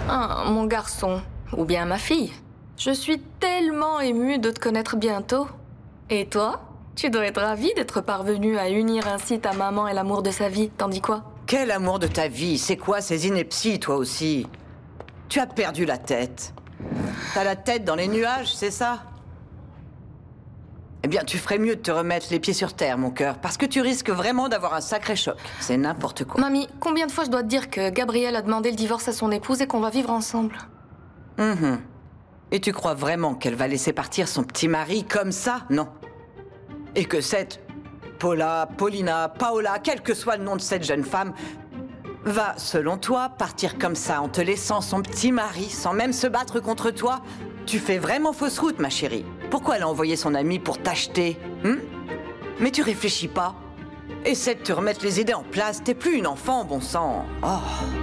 Ah, mon garçon, ou bien ma fille. Je suis tellement émue de te connaître bientôt. Et toi? Tu dois être ravie d'être parvenue à unir ainsi ta maman et l'amour de sa vie, tandis quoi? Quel amour de ta vie? C'est quoi ces inepties, toi aussi? Tu as perdu la tête. T'as la tête dans les nuages, c'est ça? Eh bien, tu ferais mieux de te remettre les pieds sur terre, mon cœur, parce que tu risques vraiment d'avoir un sacré choc. C'est n'importe quoi. Mamie, combien de fois je dois te dire que Gabriel a demandé le divorce à son épouse et qu'on va vivre ensemble? Et tu crois vraiment qu'elle va laisser partir son petit mari comme ça? Non. Et que cette Paulina, Paola, quel que soit le nom de cette jeune femme, va, selon toi, partir comme ça en te laissant son petit mari sans même se battre contre toi? Tu fais vraiment fausse route, ma chérie. Pourquoi elle a envoyé son ami pour t'acheter? Mais tu réfléchis pas. Essaie de te remettre les idées en place. T'es plus une enfant, bon sang. Oh.